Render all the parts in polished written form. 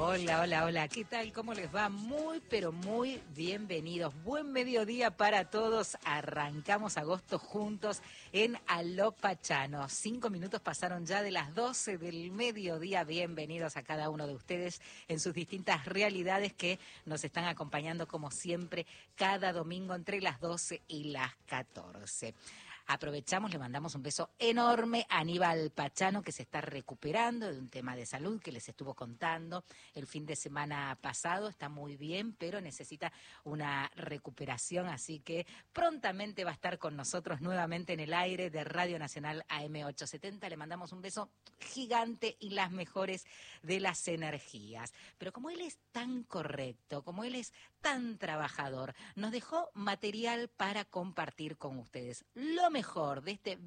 Hola, hola, hola, ¿qué tal? ¿Cómo les va? Muy, pero muy bienvenidos. Buen mediodía para todos. Arrancamos agosto juntos en Aló Pachano. 5 minutos pasaron ya de las 12 del mediodía. Bienvenidos a cada uno de ustedes en sus distintas realidades que nos están acompañando como siempre cada domingo entre las 12 y las 14. Aprovechamos, le mandamos un beso enorme a Aníbal Pachano, que se está recuperando de un tema de salud que les estuvo contando el fin de semana pasado. Está muy bien, pero necesita una recuperación, así que prontamente va a estar con nosotros nuevamente en el aire de Radio Nacional AM870. Le mandamos un beso gigante y las mejores de las energías. Pero como él es tan correcto, como él es tan trabajador, nos dejó material para compartir con ustedes. Lo mejor de este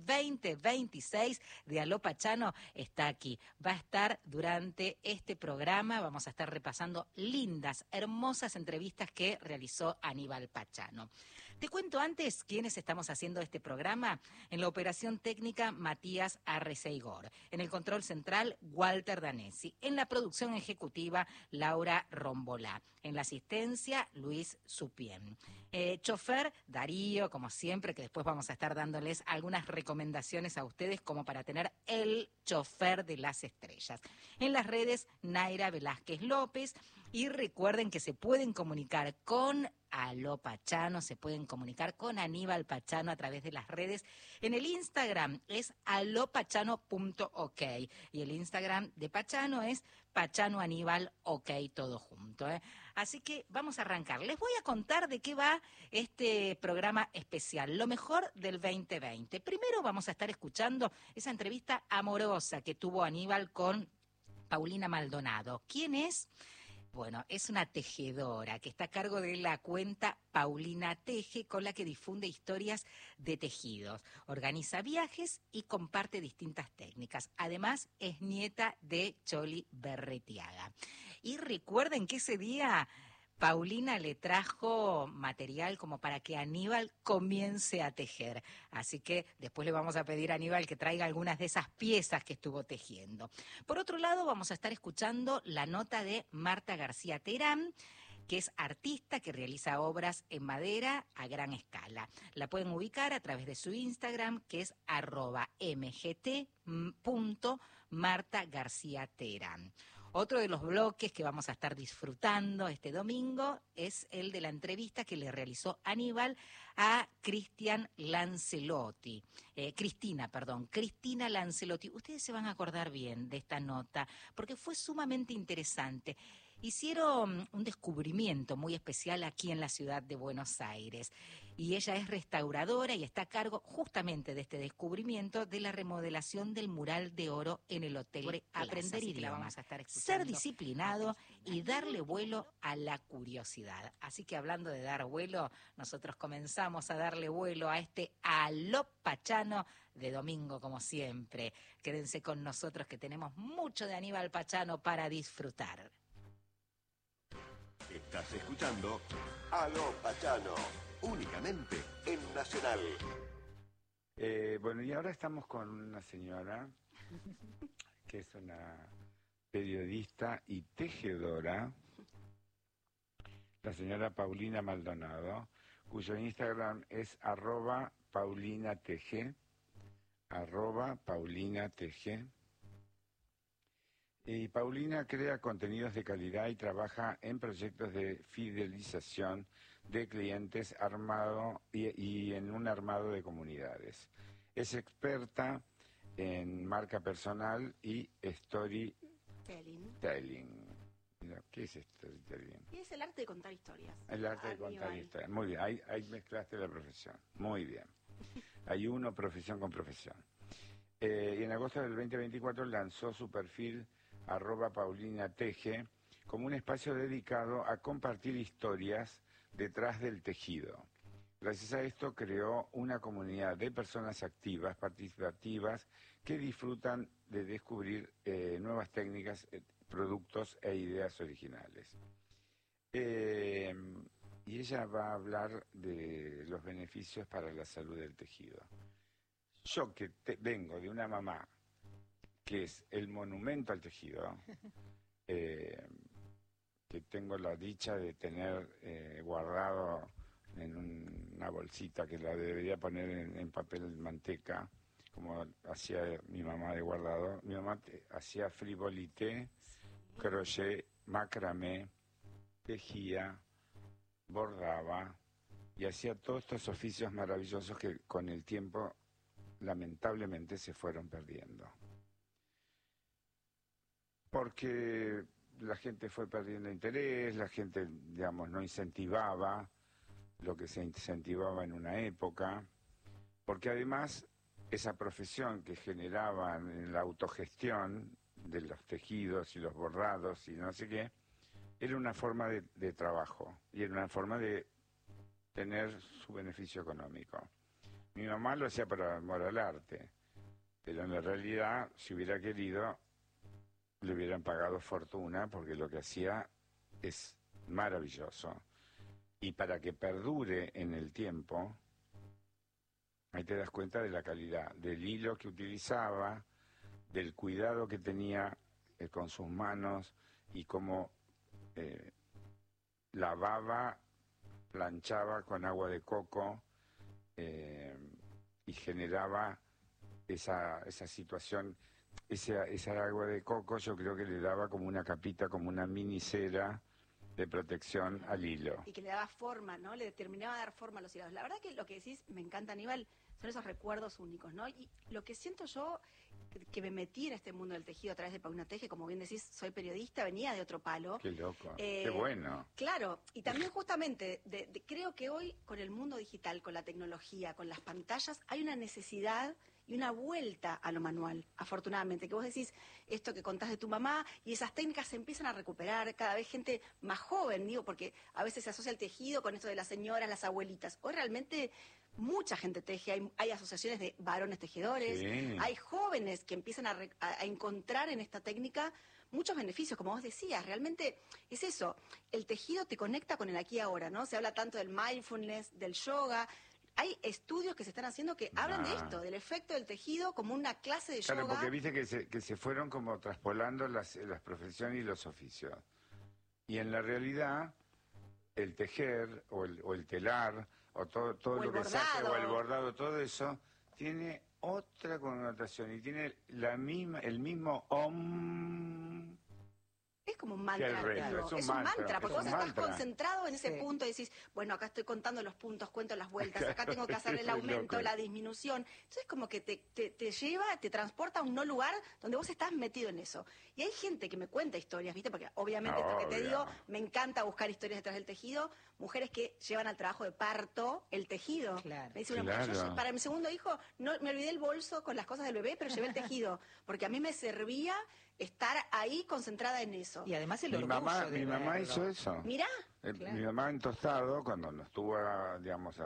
2026 de Aló Pachano está aquí. Va a estar durante este programa, vamos a estar repasando lindas, hermosas entrevistas que realizó Aníbal Pachano. Te cuento antes quiénes estamos haciendo este programa. En la operación técnica, Matías Arreceigor. En el control central, Walter Danesi. En la producción ejecutiva, Laura Rombolá. En la asistencia, Luis Supien. Chofer, Darío, como siempre, que después vamos a estar dándoles algunas recomendaciones a ustedes como para tener el chofer de las estrellas. En las redes, Naira Velázquez López. Y recuerden que se pueden comunicar con Aló Pachano, se pueden comunicar con Aníbal Pachano a través de las redes. En el Instagram es alopachano.ok y el Instagram de Pachano es Pachano Aníbal OK, todo junto. Así que vamos a arrancar. Les voy a contar de qué va este programa especial, lo mejor del 2020. Primero vamos a estar escuchando esa entrevista amorosa que tuvo Aníbal con Paulina Maldonado. ¿Quién es? Bueno, es una tejedora que está a cargo de la cuenta Paulina Teje, con la que difunde historias de tejidos, organiza viajes y comparte distintas técnicas. Además, es nieta de Choli Berretiaga. Y recuerden que ese día Paulina le trajo material como para que Aníbal comience a tejer. Así que después le vamos a pedir a Aníbal que traiga algunas de esas piezas que estuvo tejiendo. Por otro lado, vamos a estar escuchando la nota de Marta García Terán, que es artista que realiza obras en madera a gran escala. La pueden ubicar a través de su Instagram, que es @mgt.martagarciaterán. Otro de los bloques que vamos a estar disfrutando este domingo es el de la entrevista que le realizó Aníbal a Cristina Lancelotti. Cristina Lancelotti. Ustedes se van a acordar bien de esta nota porque fue sumamente interesante. Hicieron un descubrimiento muy especial aquí en la ciudad de Buenos Aires y ella es restauradora y está a cargo justamente de este descubrimiento de la remodelación del mural de oro en el Hotel Plaza. Aprender idiomas, ser disciplinado y darle vuelo a la curiosidad. Así que hablando de dar vuelo, nosotros comenzamos a darle vuelo a este Aló Pachano de domingo como siempre. Quédense con nosotros que tenemos mucho de Aníbal Pachano para disfrutar. Estás escuchando Aló Pachano, únicamente en Nacional. Bueno, y ahora estamos con una señora que es una periodista y tejedora, la señora Paulina Maldonado, cuyo Instagram es @paulinatg. Y Paulina crea contenidos de calidad y trabaja en proyectos de fidelización de clientes y en un armado de comunidades. Es experta en marca personal y storytelling. ¿Qué es storytelling? Es el arte de contar historias. El arte de contar historias. Muy bien, ahí mezclaste la profesión. Muy bien. Hay profesión con profesión. Y en agosto del 2024 lanzó su perfil @paulinatg como un espacio dedicado a compartir historias detrás del tejido. Gracias a esto creó una comunidad de personas activas, participativas, que disfrutan de descubrir nuevas técnicas, productos e ideas originales. Y ella va a hablar de los beneficios para la salud del tejido. Yo que vengo de una mamá que es el monumento al tejido, que tengo la dicha de tener guardado en una bolsita que la debería poner en papel manteca, como hacía mi mamá de guardado. Mi mamá hacía frivolité, crochet, macramé, tejía, bordaba y hacía todos estos oficios maravillosos que con el tiempo lamentablemente se fueron perdiendo. Porque la gente fue perdiendo interés, la gente, digamos, no incentivaba lo que se incentivaba en una época, porque además esa profesión que generaban en la autogestión de los tejidos y los bordados y no sé qué, era una forma de trabajo y era una forma de tener su beneficio económico. Mi mamá lo hacía por amor al arte, pero en la realidad, si hubiera querido, le hubieran pagado fortuna porque lo que hacía es maravilloso. Y para que perdure en el tiempo, ahí te das cuenta de la calidad, del hilo que utilizaba, del cuidado que tenía con sus manos y cómo lavaba, planchaba con agua de coco y generaba esa situación. Esa agua de coco yo creo que le daba como una capita, como una mini cera de protección al hilo. Y que le daba forma, ¿no? Le terminaba de dar forma a los hilados. La verdad que lo que decís, me encanta, Aníbal, son esos recuerdos únicos, ¿no? Y lo que siento yo, que me metí en este mundo del tejido a través de Paulina Teje, como bien decís, soy periodista, venía de otro palo. Qué loco, qué bueno. Claro, y también justamente, creo que hoy, con el mundo digital, con la tecnología, con las pantallas, hay una necesidad y una vuelta a lo manual, afortunadamente, que vos decís esto que contás de tu mamá y esas técnicas se empiezan a recuperar, cada vez gente más joven, digo, porque a veces se asocia el tejido con esto de las señoras, las abuelitas. Hoy realmente mucha gente teje, hay asociaciones de varones tejedores, Sí. Hay jóvenes que empiezan a encontrar en esta técnica muchos beneficios, como vos decías, realmente es eso, el tejido te conecta con el aquí y ahora, ¿no? Se habla tanto del mindfulness, del yoga. Hay estudios que se están haciendo que hablan de esto, del efecto del tejido como una clase de yoga. Claro, porque viste que se fueron como traspolando las profesiones y los oficios. Y en la realidad, el tejer o el telar o todo lo que se hace, o el bordado, todo eso, tiene otra connotación y tiene el mismo om. Es como un mantra, es un mantra, porque vos estás mantra. concentrado en ese punto y decís, bueno, acá estoy contando los puntos, cuento las vueltas, acá tengo que hacer el aumento, la disminución. Entonces como que te lleva, te transporta a un no lugar donde vos estás metido en eso. Y hay gente que me cuenta historias, ¿viste? Porque obviamente esto que te digo, me encanta buscar historias detrás del tejido, mujeres que llevan al trabajo de parto el tejido. Claro. Me dice una mujer, yo para mi segundo hijo no me olvidé el bolso con las cosas del bebé, pero llevé el tejido, porque a mí me servía estar ahí concentrada en eso. Y además el orgullo Mi mamá hizo eso. Mirá. Mi mamá en Tostado, cuando nos tuvo, digamos,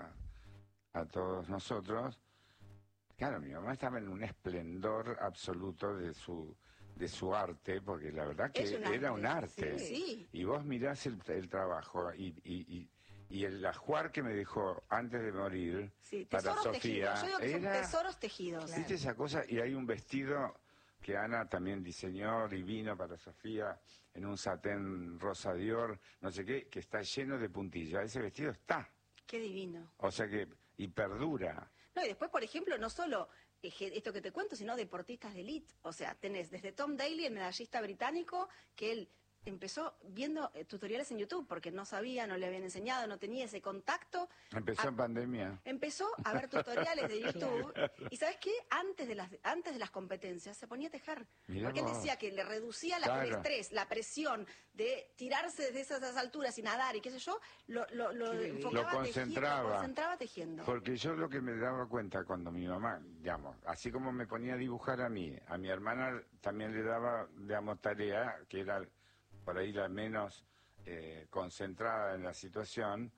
a todos nosotros, claro, mi mamá estaba en un esplendor absoluto de su arte, porque la verdad que era un arte. Sí. Y vos mirás el trabajo y el ajuar que me dejó antes de morir para Sofía. Yo digo que son tesoros tejidos. ¿Viste esa cosa? Y hay un vestido que Ana también diseñó divino para Sofía en un satén rosa Dior, no sé qué, que está lleno de puntillas. Ese vestido está. Qué divino. O sea que, y perdura. No, y después, por ejemplo, no solo esto que te cuento, sino deportistas de elite. O sea, tenés desde Tom Daley, el medallista británico, que él empezó viendo tutoriales en YouTube, porque no sabía, no le habían enseñado, no tenía ese contacto. Empezó en pandemia. Empezó a ver tutoriales de YouTube. Y ¿sabes qué? Antes de las competencias se ponía a tejer. Mirá porque él vos. decía que le reducía el estrés, la presión de tirarse desde esas alturas y nadar y qué sé yo, lo enfocaba, concentraba. lo concentraba tejiendo. Porque yo lo que me daba cuenta cuando mi mamá, digamos, así como me ponía a dibujar a mi hermana también le daba, digamos, tarea, que era por ahí la menos concentrada en la situación,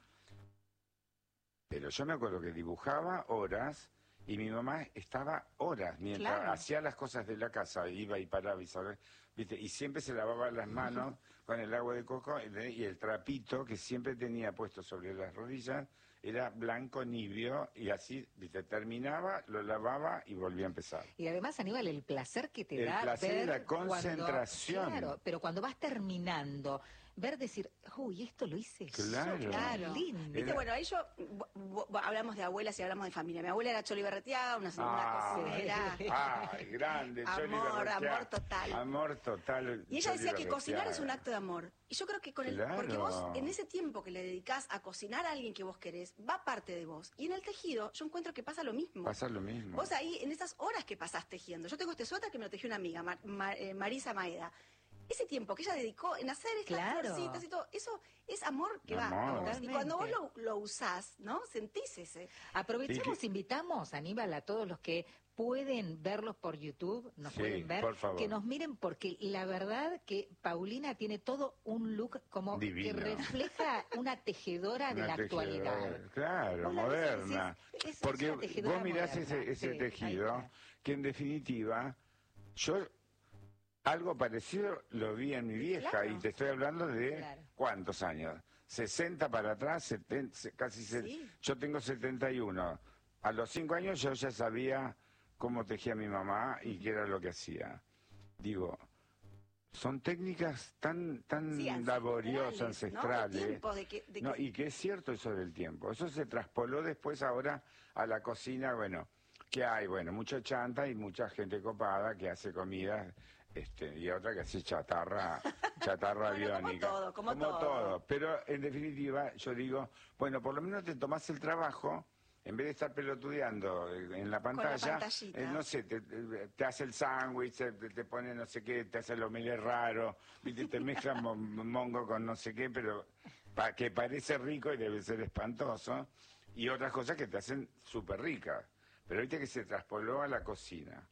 pero yo me acuerdo que dibujaba horas y mi mamá estaba horas mientras hacía las cosas de la casa, iba y paraba y sabía, ¿viste? Y siempre se lavaba las manos con el agua de coco y el trapito que siempre tenía puesto sobre las rodillas era blanco nibio y así, ¿viste? Terminaba, lo lavaba y volvía a empezar. Y además, Aníbal, el placer que te el da placer ver y la concentración. Claro, pero cuando vas terminando ver decir, uy, esto lo hice Claro. yo, Claro. lindo. Viste, bueno, ahí hablamos de abuelas y hablamos de familia. Mi abuela era Choli Berreteaga, una cocinera. Ay, grande, Choli Amor, Berreteaga. amor total. Amor total. Y ella Choli decía que cocinar es un Berreteaga. acto de amor. Y yo creo que Claro. porque vos en ese tiempo que le dedicás a cocinar a alguien que vos querés, va parte de vos. Y en el tejido yo encuentro que pasa lo mismo. Pasa lo mismo. Vos ahí, en esas horas que pasás tejiendo, yo tengo este suéter que me lo tejió una amiga, Marisa Maeda. Ese tiempo que ella dedicó en hacer estas Claro. florcitas y todo, eso es amor que va Amor. a vos. Y cuando vos Totalmente. lo usás, ¿no? Sentís ese. Aprovechamos, invitamos, Aníbal, a todos los que pueden verlos por YouTube, nos Sí, pueden ver, por favor. que nos miren, porque la verdad que Paulina tiene todo un look como Divino. que refleja una tejedora de Una la tejedora, actualidad. claro, Vos la ves y moderna. decís, es Porque una tejedora vos mirás moderna. ese Sí, ahí tejido, está. que en definitiva, yo algo parecido lo vi en mi vieja, Claro. y te estoy hablando de Claro. ¿cuántos años? 60 para atrás, 70, casi Sí. yo tengo 71. A los 5 años yo ya sabía cómo tejía mi mamá y qué era lo que hacía. Digo, son técnicas tan Sí, laboriosas, ¿no? ancestrales. De tiempo, de que No, y que es cierto eso del tiempo. Eso se traspoló después ahora a la cocina, bueno, que hay, bueno, mucha chanta y mucha gente copada que hace comida, y otra que hace chatarra Bueno, aviónica. como todo. Pero en definitiva, yo digo, bueno, por lo menos te tomás el trabajo, en vez de estar pelotudeando en la la pantalla, pantallita. no sé, te hace el sándwich, te pone no sé qué, te hace el omelette raro, ¿viste? Te mezclan mongo con no sé qué, pero que parece rico y debe ser espantoso, y otras cosas que te hacen súper ricas. Pero ahorita que se traspoló a la cocina,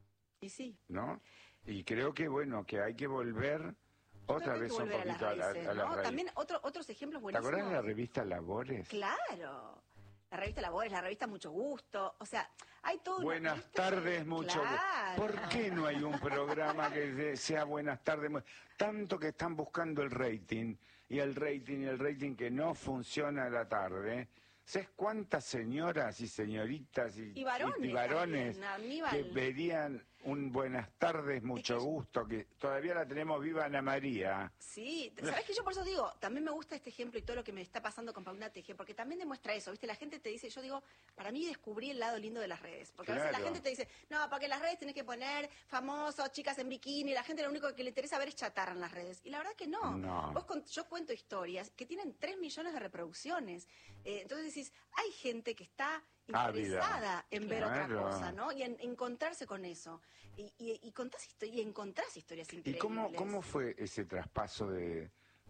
Y sí. ¿no? Y creo que, bueno, que hay que volver otra Creo que hay vez que un volver poquito a las raíces, a las ¿no? raíces. También otros ejemplos ¿Te buenísimos. acordás de la revista Labores? Claro. La revista Labores, la revista Mucho Gusto. O sea, hay todo. Buenas tardes, mucho gusto. Claro. ¿Por qué no hay un programa que sea buenas tardes? Tanto que están buscando el rating, y el rating que no funciona a la tarde. ¿Sabes cuántas señoras y señoritas y varones también, Aníbal. que verían un buenas tardes, mucho gusto, que todavía la tenemos viva Ana María? Sí, ¿sabés qué? Yo por eso digo, también me gusta este ejemplo y todo lo que me está pasando con Paulina Teje, porque también demuestra eso, ¿viste? La gente te dice, yo digo, para mí descubrí el lado lindo de las redes, porque a veces la Claro. gente te dice, no, para que las redes tenés que poner famosos, chicas en bikini, la gente lo único que le interesa ver es chatarra en las redes, y la verdad que no. No. Yo cuento historias que tienen 3 millones de reproducciones, entonces decís, hay gente que está Ávida. interesada en ver otra Claro. cosa, ¿no? Y en encontrarse con eso. Y encontrás historias ¿Y increíbles. cómo fue ese traspaso de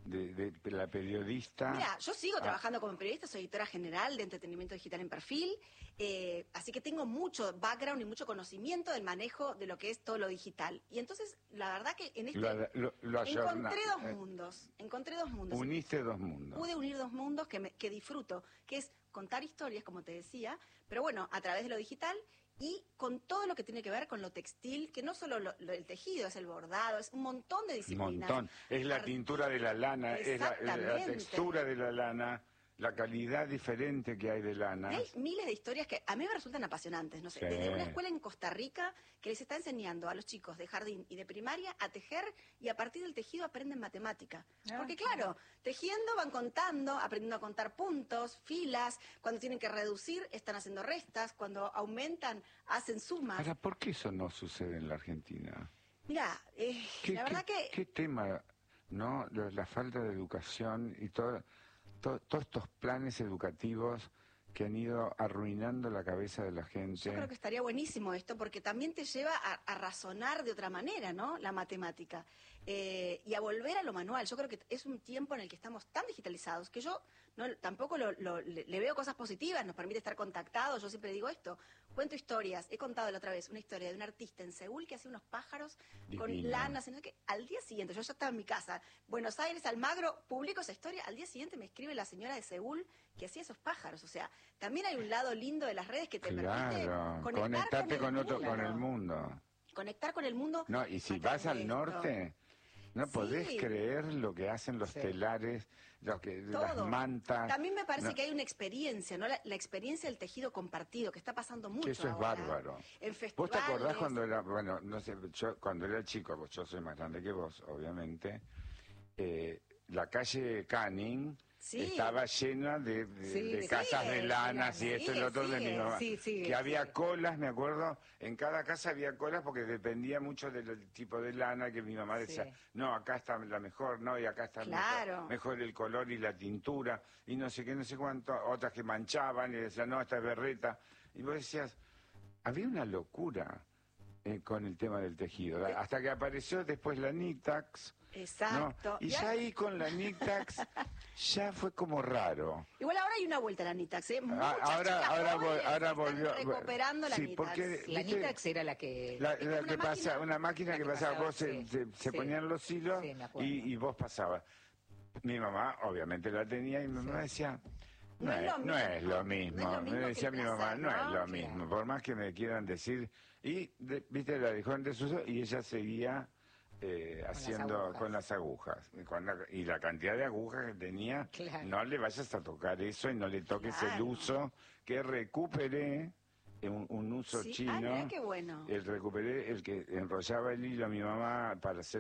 la periodista? Mira, yo sigo trabajando como periodista, soy editora general de entretenimiento digital en Perfil, así que tengo mucho background y mucho conocimiento del manejo de lo que es todo lo digital. Y entonces, la verdad que en Lo ayorna- encontré dos mundos. Uniste dos mundos. Pude unir dos mundos que disfruto, que es contar historias, como te decía, pero bueno, a través de lo digital y con todo lo que tiene que ver con lo textil, que no solo el tejido, es el bordado, es un montón de Un disciplinas. montón. Es la tintura de la lana, es la Exactamente. textura de la lana, la calidad diferente que hay de lana. Y hay miles de historias que a mí me resultan apasionantes, no sé, Sí. desde una escuela en Costa Rica que les está enseñando a los chicos de jardín y de primaria a tejer y a partir del tejido aprenden matemática. Porque claro, tejiendo van contando, aprendiendo a contar puntos, filas, cuando tienen que reducir están haciendo restas, cuando aumentan hacen sumas. Ahora, ¿por qué eso no sucede en la Argentina? Mira, la verdad que... ¿Qué tema, no? La falta de educación y todos estos planes educativos que han ido arruinando la cabeza de la gente. Yo creo que estaría buenísimo esto porque también te lleva a razonar de otra manera, ¿no? La matemática. Y a volver a lo manual. Yo creo que es un tiempo en el que estamos tan digitalizados que yo tampoco le veo cosas positivas, nos permite estar contactados. Yo siempre digo esto, cuento historias. He contado la otra vez una historia de un artista en Seúl que hacía unos pájaros con Divino. lanas. No sé qué. Al día siguiente, yo ya estaba en mi casa, Buenos Aires, Almagro, publico esa historia. Al día siguiente me escribe la señora de Seúl que hacía esos pájaros. O sea, también hay un lado lindo de las redes que te permite Claro, conectar conectarte con el el mundo. Conectar con el mundo. No, y si a vas través al de esto. norte, no Sí. podés creer lo que hacen los telares, las Todo. mantas. También me parece No, que hay una experiencia, ¿no? La experiencia del tejido compartido, que está pasando mucho que eso es ahora. bárbaro. En ¿Vos te festivales. acordás cuando era, bueno, no sé, yo cuando era chico, pues yo soy más grande que vos, obviamente, la calle Canning Sí. estaba llena de Sí, casas sigue, de lanas y esto y lo otro de mi mamá. Sí, que había colas, me acuerdo, en cada casa había colas porque dependía mucho del tipo de lana que mi mamá decía, Sí. no, acá está la mejor, no, y acá está Claro. mejor el color y la tintura, y no sé qué, no sé cuánto, otras que manchaban y decían, no, esta es berreta. Y vos decías, había una locura con el tema del tejido, hasta que apareció después la Niktax. Exacto. ¿No? Y ya ahí con la Niktax ya fue como raro. Igual ahora hay una vuelta a la Nitax, ¿eh? Muchas Ahora chicas jóvenes volvió. están recuperando la Sí, Nitax. porque La ¿viste? Nitax era la que... La una que pasa, una máquina la que que pasaba, pasaba, vos sí, se sí. ponían los hilos Sí, me acuerdo. y vos pasabas. Mi mamá obviamente la tenía y mi mamá decía, no es lo mismo. Me decía mi mamá, no es lo mismo, por más que me quieran decir. Y viste, la dejó en desuso y ella seguía haciendo con las agujas. Y la cantidad de agujas que tenía, Claro. no le vayas a tocar eso y no le toques el Claro. uso que recuperé. Un uso Sí. chino. Ah, mirá qué bueno. Recuperé el que enrollaba el hilo a mi mamá para hacer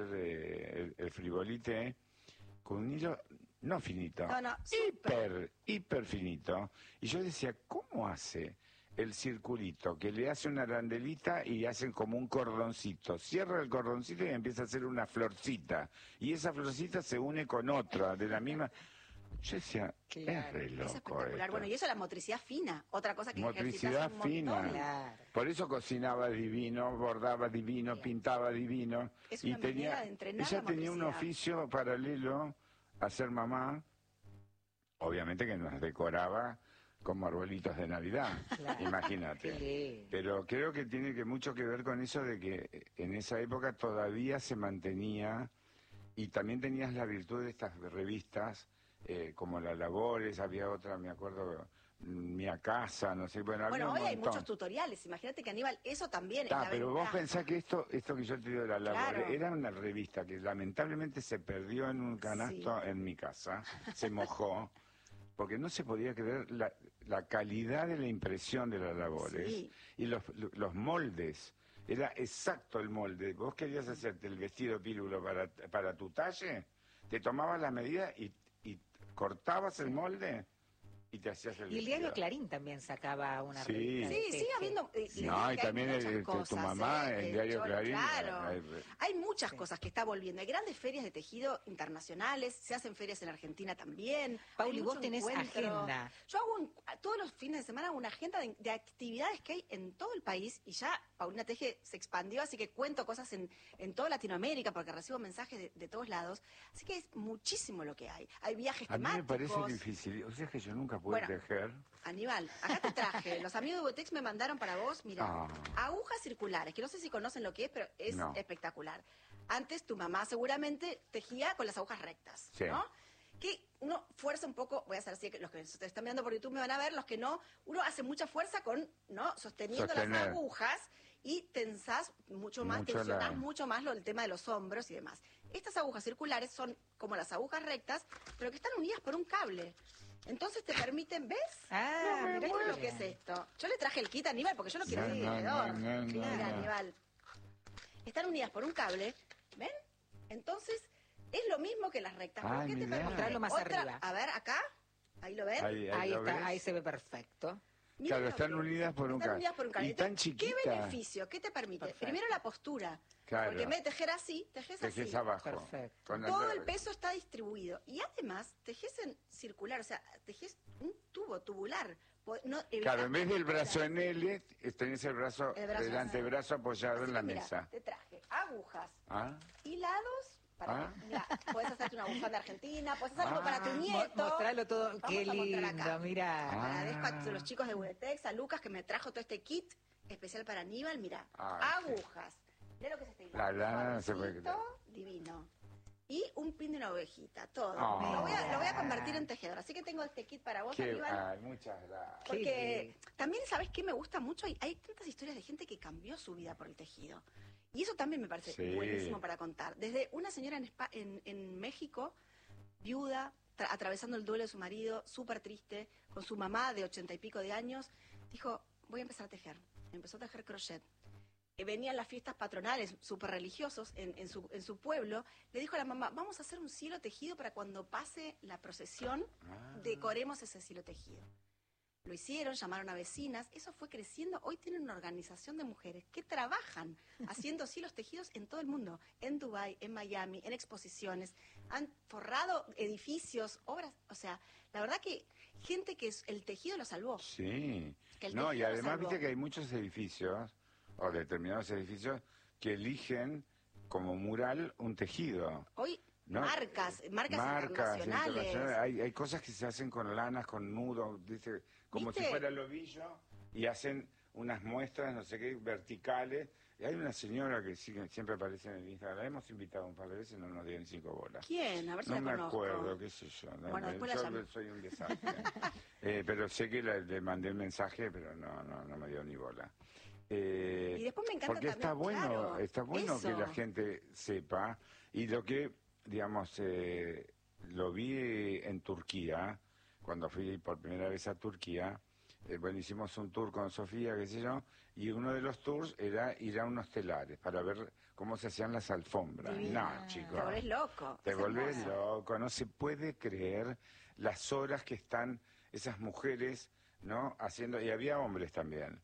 el frivolite con un hilo no finito, No, súper. hiper finito. Y yo decía, ¿cómo hace el circulito que le hace una arandelita y hacen como un cordoncito? Cierra el cordoncito y empieza a hacer una florcita. Y esa florcita se une con otra de la misma. Yo decía, Claro, es re Es loco espectacular. esto. Bueno, y eso la motricidad fina. Otra cosa que Motricidad ejercitas un montón. fina. Claro. Por eso cocinaba divino, bordaba divino, Bien. pintaba divino. Es una manera de entrenar ella la tenía un motricidad. oficio paralelo a ser mamá, obviamente que nos decoraba como arbolitos de Navidad, Claro. imagínate. Qué lindo. Pero creo que tiene mucho que ver con eso de que en esa época todavía se mantenía y también tenías la virtud de estas revistas como La Labores, había otra, me acuerdo, Mia Casa, no sé, bueno, había Bueno, un hoy hay montón. muchos tutoriales. Imagínate que Aníbal, eso también es Ah, la pero vos ventaja. pensás que esto que yo te digo de La Labores Claro. era una revista que lamentablemente se perdió en un canasto en mi casa, se mojó, porque no se podía creer la calidad de la impresión de Las Labores Sí. y los moldes. Era exacto el molde. Vos querías hacerte el vestido pílulo para tu talle, te tomabas la medida y cortabas el molde y te hacías el Y el vestido. diario Clarín también sacaba una Sí. revista. de Sí, teje. sigue habiendo. No, y también tu mamá, el diario Clarín. Claro. eh, Hay muchas cosas que está volviendo. Hay grandes ferias de tejido internacionales, se hacen ferias en Argentina también. Pauli, Hay vos mucho tenés encuentro. agenda. Yo hago todos los fines de semana una agenda de actividades que hay en todo el país y ya Paulina Teje se expandió, así que cuento cosas en toda Latinoamérica porque recibo mensajes de todos lados. Así que es muchísimo lo que hay. Hay viajes A mí me temáticos. parece difícil. O sea que yo nunca pude Bueno. tejer. Aníbal, acá te traje. Los amigos de Botex me mandaron para vos, mira, Ah. agujas circulares, que no sé si conocen lo que es, pero es No. espectacular. Antes tu mamá seguramente tejía con las agujas rectas, Sí. ¿no? Que uno fuerza un poco, voy a hacer así, que los que se están mirando por YouTube me van a ver, los que no, uno hace mucha fuerza con, ¿no? Sosteniendo las Sostener. agujas y tensás mucho más, Mucho tensionás la- mucho más el tema de los hombros y demás. Estas agujas circulares son como las agujas rectas, pero que están unidas por un cable. Entonces te permiten, ¿ves? Ah, mirá Miren qué lo que es bien. esto. Yo le traje el kit a Aníbal porque yo lo quiero No, ver no, alrededor. no, no, Mira, no. Aníbal. Están unidas por un cable, ¿ven? Entonces, es lo mismo que las rectas. ¿Pero Ay, qué te mirá. permite? Mostralo más arriba. A ver, acá. Ahí lo ven. Ahí lo está, ves. ahí se ve perfecto. Miren Claro, lo están que- unidas por un están cable. unidas por un cable. Y tan ¿Qué chiquita. beneficio? ¿Qué te permite? Perfecto. Primero la postura. Claro. Porque en vez de tejer así, tejes así. Tejes abajo. Perfecto. Con la- Todo el peso está distribuido. Y además, tejes en circular, o sea, tejes un tubo tubular. No, Claro, en vez del evitás brazo en fracturas. L, tenés el brazo antebrazo apoyado Así en que la mira, mesa. te traje agujas, ¿Ah? hilados, para Ah. mira, puedes hacerte una bufanda argentina, puedes hacer algo para tu Ah. nieto. Mostralo todo. Vamos Qué a mostrar lindo, acá. mira. Agradezco Ah. a los chicos de Budetex, a Lucas, que me trajo todo este kit especial para Aníbal. Mira, Ay, sí. agujas. Mira lo que es este La hilado. lana no se puede Suavecito, creer. divino. Y un pin de una ovejita, todo. Ah. Lo voy a convertir en tejedor. Así que tengo este kit para vos, Aníbal. Ay, muchas gracias. Qué Porque lindo. también, ¿sabes qué me gusta mucho? Hay tantas historias de gente que cambió su vida por el tejido. Y eso también me parece Sí. buenísimo para contar. Desde una señora en México, viuda, atravesando el duelo de su marido, súper triste, con su mamá de 80 y pico de años, dijo, voy a empezar a tejer. Empezó a tejer crochet. venían las fiestas patronales súper religiosos en su pueblo, le dijo a la mamá, vamos a hacer un cielo tejido para cuando pase la procesión, decoremos ese cielo tejido. Lo hicieron, llamaron a vecinas, eso fue creciendo. Hoy tienen una organización de mujeres que trabajan haciendo cielos tejidos en todo el mundo, en Dubái, en Miami, en exposiciones, han forrado edificios, obras, o sea, la verdad que gente que el tejido lo salvó. Sí, No, y además viste que hay muchos edificios, o determinados edificios, que eligen como mural un tejido. Hoy ¿no? marcas internacionales. Hay cosas que se hacen con lanas, con nudos, dice, como ¿viste? Si fuera el ovillo, y hacen unas muestras, no sé qué, verticales. Y hay una señora que siempre aparece en el Instagram, la hemos invitado un par de veces, no nos dio ni 5 bolas. ¿Quién? A ver si no la me conozco. acuerdo, qué sé yo. Bueno, después la llamo. Soy un desastre. Pero sé que le mandé el mensaje, pero no me dio ni bola. Y después me encanta porque también, está bueno eso. que la gente sepa, y lo que, digamos, lo vi en Turquía, cuando fui por primera vez a Turquía. Bueno, hicimos un tour con Sofía, qué sé yo, y uno de los tours era ir a unos telares para ver cómo se hacían las alfombras. No, chicos. Te volvés loco. Te volvés loco, no se puede creer las horas que están esas mujeres, ¿no? Haciendo, y había hombres también,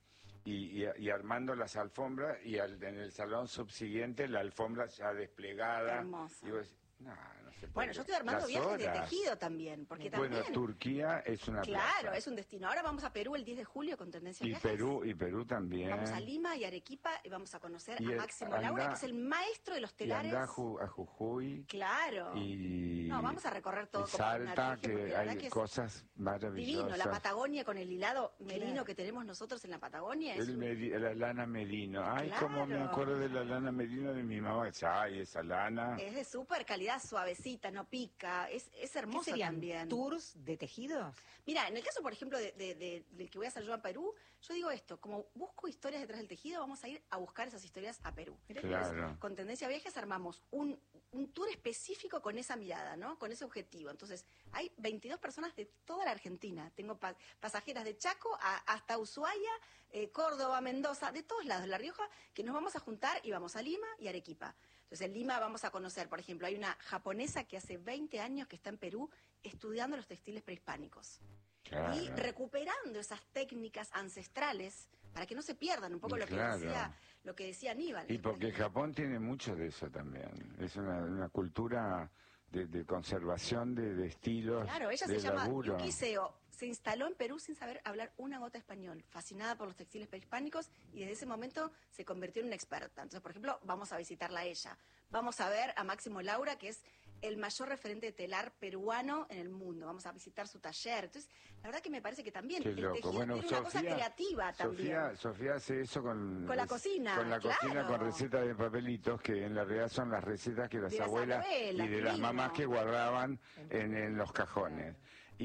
y armando las alfombras, y en el salón subsiguiente la alfombra ya desplegada. Hermosa. Y vos decís, no se puede. Bueno, yo estoy armando Las viajes de horas. tejido también, porque también... Bueno, Turquía es una Claro, plaza. es un destino. Ahora vamos a Perú el 10 de julio con Tendencia Y Viajes. Perú también. Vamos a Lima y Arequipa y vamos a conocer Y a Máximo anda- Laura, que es el maestro de los Y telares. anda a Jujuy. Claro. Y, No, vamos a recorrer todo y como una Salta, región, porque que la verdad hay que es cosas maravillosas. divino. La Patagonia con el hilado merino Claro. que tenemos nosotros en la Patagonia. Es La lana merino. Ay, Claro. cómo me acuerdo de la lana merino de mi mamá. Ay, esa lana. es de súper calidad, suavecita, no pica. Es ¿Qué hermoso serían también. tours de tejidos? Mira, en el caso, por ejemplo, del que voy a hacer yo a Perú, yo digo esto, como busco historias detrás del tejido, vamos a ir a buscar esas historias a Perú. Claro. Entonces, con Tendencia Viajes armamos un tour específico con esa mirada, ¿no? Con ese objetivo. Entonces, hay 22 personas de toda la Argentina. Tengo pasajeras de Chaco hasta Ushuaia, Córdoba, Mendoza, de todos lados, La Rioja, que nos vamos a juntar y vamos a Lima y Arequipa. Entonces, en Lima vamos a conocer, por ejemplo, hay una japonesa que hace 20 años que está en Perú estudiando los textiles prehispánicos. Claro. Y recuperando esas técnicas ancestrales para que no se pierdan, un poco lo Claro. que decía Aníbal. Y porque Japón tiene mucho de eso también. Es una cultura de conservación de estilos, Claro, ella de se llama laburo. Yuki Seo. Se instaló en Perú sin saber hablar una gota español, fascinada por los textiles prehispánicos, y desde ese momento se convirtió en una experta. Entonces, por ejemplo, vamos a visitarla a ella. Vamos a ver a Máximo Laura, que es el mayor referente de telar peruano en el mundo. Vamos a visitar su taller. Entonces, la verdad que me parece que también Qué el loco. tejido Bueno, tiene una cosa creativa también. Sofía hace eso con la cocina, con la cocina, claro. con recetas de papelitos, que en la realidad son las recetas que las De las abuelas abuelas, y de las divino. mamás que guardaban en los cajones.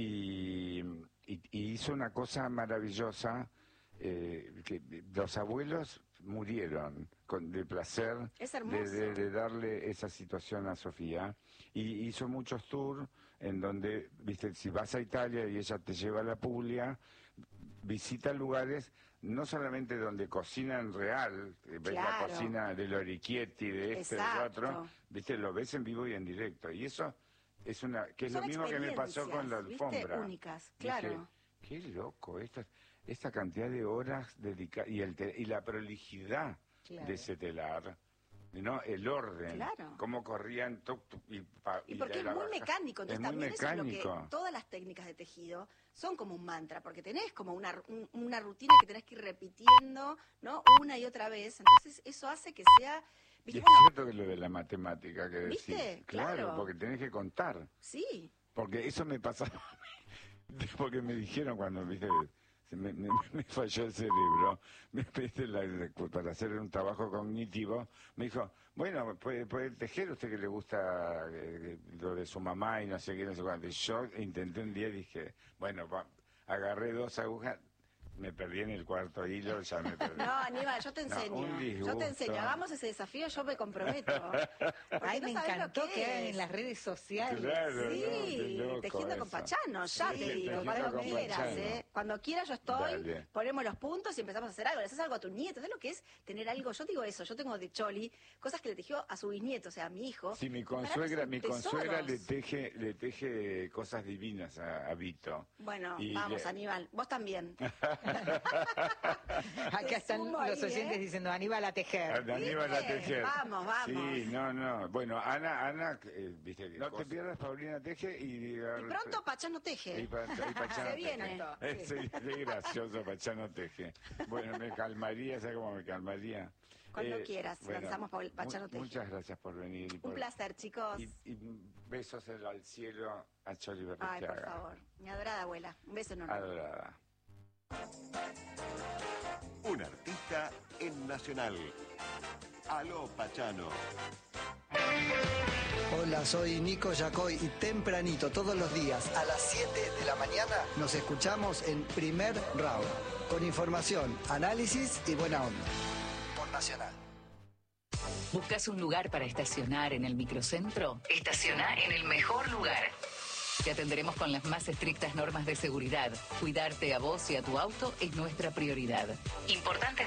Y hizo una cosa maravillosa, que los abuelos murieron de placer Es hermoso. de darle esa situación a Sofía, y hizo muchos tours en donde, viste, si vas a Italia y ella te lleva a la Puglia, visita lugares no solamente donde cocinan real, ves la Claro. cocina de Lorichietti, de este, del Exacto. otro, viste, lo ves en vivo y en directo, y eso es que es Son lo mismo que me pasó con la experiencias, ¿viste? alfombra. Únicas, Dije, claro. qué loco, esta cantidad de horas dedicadas, y la prolijidad Claro. de ese telar, ¿no? El orden, Claro. cómo corrían, Y porque es la muy baja. mecánico, entonces Es muy también eso es lo mecánico. que todas las técnicas de tejido son como un mantra, porque tenés como una rutina que tenés que ir repitiendo, ¿no? Una y otra vez. Entonces eso hace que sea, Y ¿viste? es Bueno, cierto que lo de la matemática que decís. ¿Viste? Claro, Claro. porque tenés que contar. sí, Porque eso me pasaba a mí. Porque me dijeron cuando, viste, me falló el cerebro, para hacer un trabajo cognitivo, me dijo, bueno, puede tejer usted, que le gusta lo de su mamá y no sé qué, no sé cuánto. Y yo intenté un día y dije, bueno, agarré 2 agujas, me perdí en el cuarto hilo, ya me perdí. No, Aníbal, yo te enseño. un disgusto. Yo te enseño. Hagamos ese desafío, yo me comprometo. Ay, me encantó que hagan es. en las redes sociales. Claro, Sí, no, qué loco tejiendo con eso. Pachano, ya Sí, te digo, tejiendo cuando con quieras, Pachano. Cuando quieras yo estoy, Dale. ponemos los puntos y empezamos a hacer algo. Le haces algo a tu nieto, ¿sabes lo que es tener algo? Yo digo eso, yo tengo de Choli, cosas que le tejió a su bisnieto, o sea, a mi hijo. Sí, mi Y para mí consuegra son le tesoros. teje cosas divinas a Vito. Bueno, Y vamos, Aníbal, vos también. Acá están sumo los ahí, oyentes diciendo Aníbal a tejer. Aníbal a tejer. Vamos, vamos. Sí, no. Bueno, Ana, viste que no te pierdas, Paulina teje y Pronto Pachano teje. y Pachano Se viene. teje. Sí, gracioso, Pachano teje. Bueno, me calmaría, ¿sabes cómo me calmaría? Cuando quieras, lanzamos Pachano teje. Muchas gracias por venir. Un placer, chicos. Y besos al cielo a Choli Ay, Berrestiaga. por favor. Mi adorada abuela. Un beso enorme. Adorada. Un artista en Nacional. Aló Pachano. Hola, soy Nico Yacoy y tempranito todos los días a las 7 de la mañana nos escuchamos en Primer Round con información, análisis y buena onda. Por Nacional. ¿Buscas un lugar para estacionar en el microcentro? Estaciona en el mejor lugar. Te atenderemos con las más estrictas normas de seguridad. Cuidarte a vos y a tu auto es nuestra prioridad. Importante